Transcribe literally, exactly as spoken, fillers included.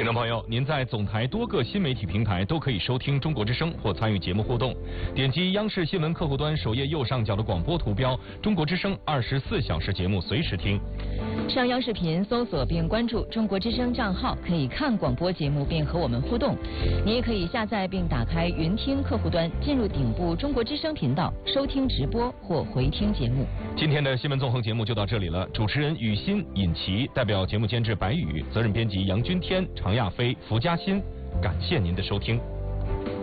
听众朋友，您在总台多个新媒体平台都可以收听中国之声或参与节目互动。点击央视新闻客户端首页右上角的广播图标，中国之声二十四小时节目随时听。 上央视频搜索并关注中国之声账号，可以看广播节目并和我们互动。你也可以下载并打开云听客户端，进入顶部中国之声频道，收听直播或回听节目。 今天的新闻纵横节目就到这里了，主持人雨欣、尹奇，代表节目监制白宇，责任编辑杨君天、常亚飞、福嘉欣，感谢您的收听。